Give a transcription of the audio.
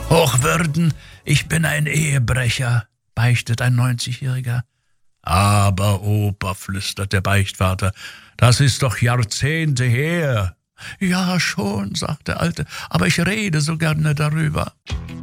Hochwürden, ich bin ein Ehebrecher, beichtet ein 90-Jähriger. Aber, Opa, flüstert der Beichtvater, das ist doch Jahrzehnte her. Ja, schon, sagt der Alte, aber ich rede so gerne darüber.